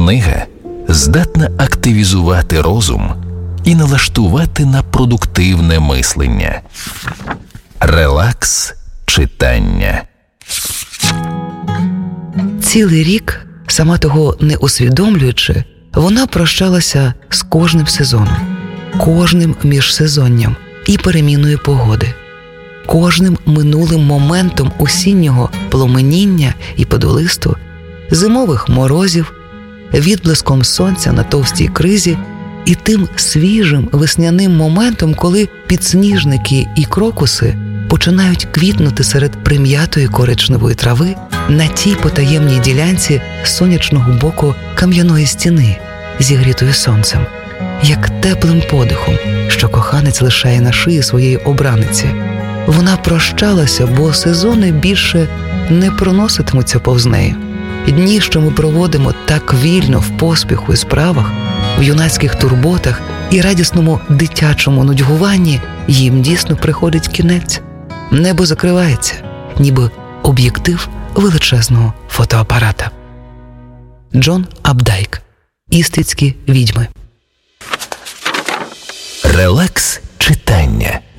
Книга здатна активізувати розум і налаштувати на продуктивне мислення. Релакс читання. Цілий рік, сама того не усвідомлюючи, вона прощалася з кожним сезоном, кожним міжсезонням і переміною погоди, кожним минулим моментом осіннього пломеніння і подолисту, зимових морозів, відблиском сонця на товстій кризі і тим свіжим весняним моментом, коли підсніжники і крокуси починають квітнути серед прим'ятої коричневої трави на тій потаємній ділянці сонячного боку кам'яної стіни, зігрітої сонцем, як теплим подихом, що коханець лишає на шиї своєї обраниці. Вона прощалася, бо сезони більше не проноситимуться повз неї. Дні, що ми проводимо так вільно в поспіху і справах, в юнацьких турботах і радісному дитячому нудьгуванні, їм дійсно приходить кінець. Небо закривається, ніби об'єктив величезного фотоапарата. Джон Апдайк. Істрицькі відьми. Релакс читання.